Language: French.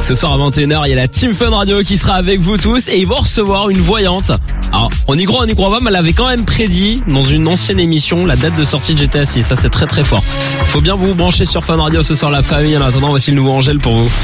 Ce soir à 21h, il y a la Team Fun Radio qui sera avec vous tous et ils vont recevoir une voyante. Alors, on y croit pas, mais elle avait quand même prédit dans une ancienne émission la date de sortie de GTA 6. Ça, c'est très très fort. Faut bien vous brancher sur Fun Radio ce soir, la famille. En attendant, voici le nouveau Angèle pour vous.